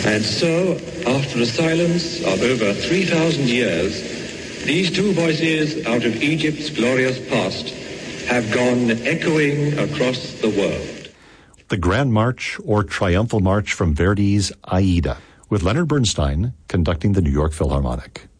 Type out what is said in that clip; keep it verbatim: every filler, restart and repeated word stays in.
And so, after a silence of over three thousand years, these two voices out of Egypt's glorious past have gone echoing across the world. The Grand March or Triumphal March from Verdi's Aida, with Leonard Bernstein conducting the New York Philharmonic.